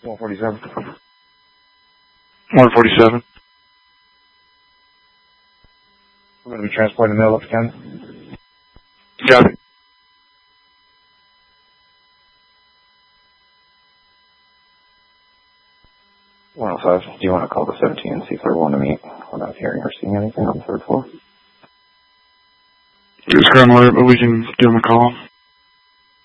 147. 147. We're going to be transporting the mail up to Canada. Copy. 105. Do you want to call the 17 and see if they're willing to meet? We're not hearing or seeing anything on the third floor. It's crime alert, but we can give them a call.